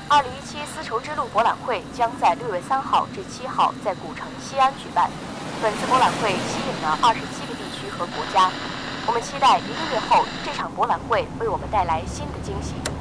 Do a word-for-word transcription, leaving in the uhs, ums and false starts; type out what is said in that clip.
二零一七丝绸之路博览会将在六月三号至七号在古城西安举办。本次博览会吸引了二十七个地区和国家。我们期待一个月后，这场博览会为我们带来新的惊喜。